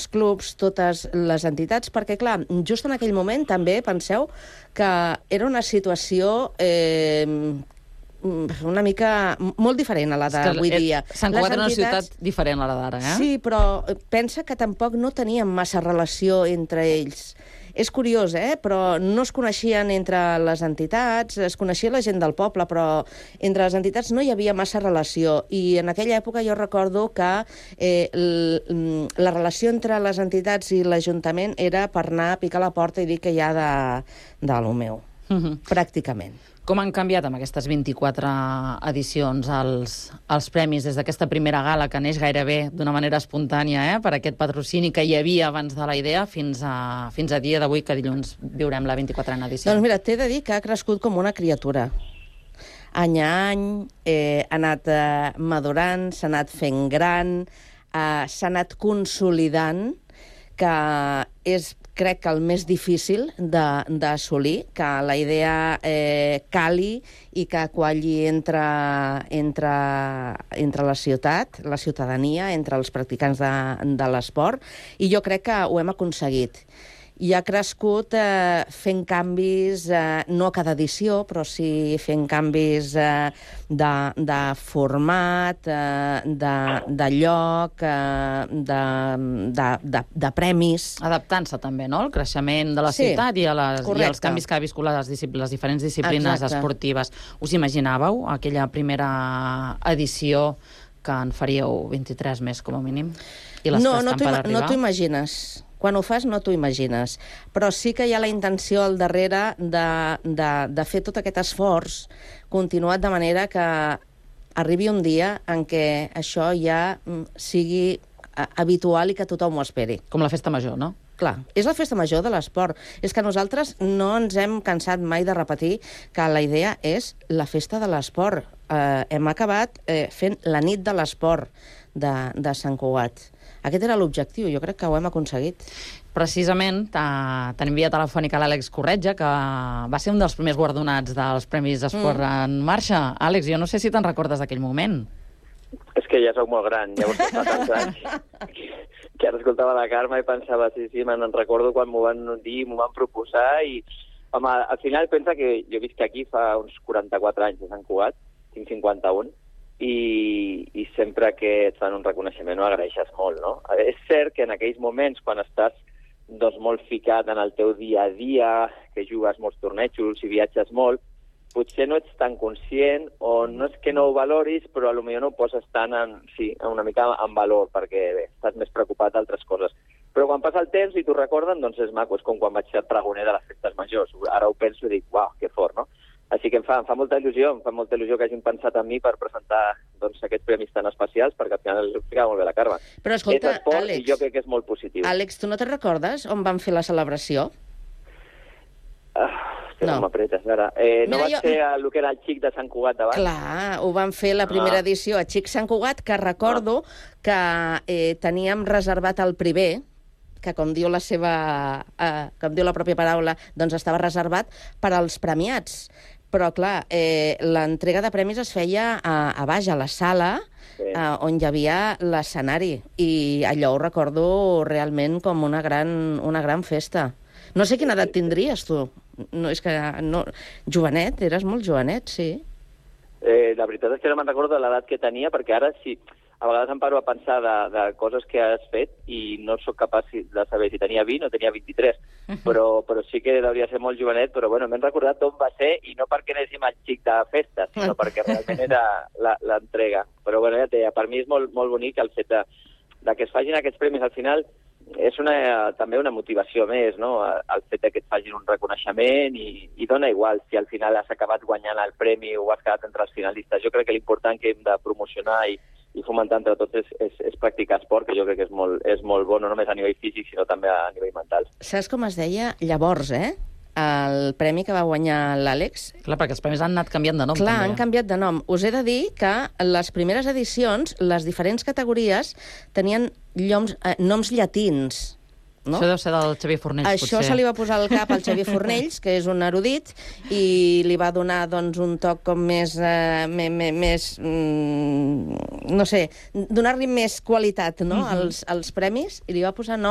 clubs, totes les entitats, perquè, clar, just en aquell moment també penseu que era una situació una mica molt diferent a la d'avui dia. Sant Cugat era una ciutat diferent a la d'ara, eh? Sí, però pensa que tampoc no tenien massa relació entre ells. És curiós, però no es coneixien entre les entitats, es coneixia la gent del poble, però entre les entitats no hi havia massa relació. I en aquella època jo recordo que la relació entre les entitats i l'Ajuntament era per anar a picar la porta i dir que hi ha de lo meu, pràcticament. Com han canviat amb aquestes 24 edicions els premis des d'aquesta primera gala que neix gairebé d'una manera espontània per aquest patrocini que hi havia abans de la idea fins a dia d'avui, que dilluns viurem la 24a edició? Doncs mira, t'he de dir que ha crescut com una criatura. Any a any ha anat madurant, s'ha anat fent gran, s'ha anat consolidant, que és, crec que el més difícil d'assolir, que la idea cali i que qualli entre la ciutat, la ciutadania, entre els practicants de l'esport, i jo crec que ho hem aconseguit. I ha crescut fent canvis, no a cada edició, però sí fent canvis de format, de lloc, de premis. Adaptant-se també, no?, al creixement de la ciutat i als canvis que ha viscut les diferents disciplines esportives. Us imaginàveu aquella primera edició que en faríeu 23 més, com a mínim? I les que estan per arribar? No t'ho imagines. Quan ho fas no t'ho imagines, però sí que hi ha la intenció al darrere de fer tot aquest esforç continuat de manera que arribi un dia en què això ja sigui habitual i que tothom ho esperi. Com la festa major, no? Clar, és la festa major de l'esport. És que nosaltres no ens hem cansat mai de repetir que la idea és la festa de l'esport. Hem acabat fent la nit de l'esport de Sant Cugat. Aquest era l'objectiu, jo crec que ho hem aconseguit. Precisament, tenim via telefònica l'Àlex Corretja, que va ser un dels primers guardonats dels Premis Esport en Marxa. Àlex, jo no sé si te'n recordes d'aquell moment. És que ja sóc molt gran, ja ho fa tants anys, que ara escoltava la Carme i pensava, sí, me'n recordo quan m'ho van dir, m'ho van proposar, i home, al final pensa que jo visc aquí fa uns 44 anys de Sant Cugat, tinc 51, i sempre que et fan un reconeixement ho agraeixes molt, no? És cert que en aquells moments, quan estàs molt ficat en el teu dia a dia, que jugues molts tornejos i viatges molt, potser no ets tan conscient, o no és que no ho valoris, però potser no ho poses tant una mica en valor, perquè estàs més preocupat d'altres coses. Però quan passa el temps i t'ho recorden, doncs és maco, és com quan vaig ser el pregoner de les festes majors. Ara ho penso i dic, uau, que fort, no? Així que em fa molta il·lusió que hagin pensat en mi per presentar aquests premis tan especials, perquè al final ho explicava molt bé la Carme. Però escolta, és esport, Àlex, i jo crec que és molt positiu. Àlex, tu no te'n recordes on van fer la celebració? No m'apretes, ara. No va ser el que era el Xic de Sant Cugat d'abans? Clar, ho van fer la primera edició a Xic Sant Cugat, que recordo que teníem reservat el primer, que com diu la pròpia paraula, doncs estava reservat per als premiats. Però, clar, l'entrega de premis es feia a baix, a la sala, on hi havia l'escenari. I allò ho recordo realment com una gran festa. No sé quina edat tindries, tu. No, és que jovenet, eres molt jovenet, sí. La veritat és que no me'n recordo de l'edat que tenia, perquè ara sí, a vegades em paro a pensar de coses que has fet i no sóc capaç de saber si tenia 20 o tenia 23, però sí que hauria de ser molt jovenet, però bueno, m'he recordat d'on va ser, i no perquè anéssim al Xic de festa, sinó perquè realment era l'entrega. Però bueno, ja per mi és molt bonic el fet de que es facin aquests premis. Al final és també una motivació més, no?, el fet que et facin un reconeixement, i dona igual si al final has acabat guanyant el premi o has quedat entre els finalistes. Jo crec que l'important que hem de promocionar i fomentar entre tots és practicar esport, que jo crec que és molt bo, no només a nivell físic, sinó també a nivell mental. Saps com es deia llavors, el premi que va guanyar l'Àlex? Clar, perquè els premis han anat canviant de nom. Clar, han canviat de nom. Us he de dir que les primeres edicions, les diferents categories, tenien noms llatins. No? Això deu ser del Xavier Fornells, potser. Això se li va posar al cap al Xavier Fornells, que és un erudit, i li va donar un toc com més no sé, donar-li més qualitat, no?, als premis, i li va posar nom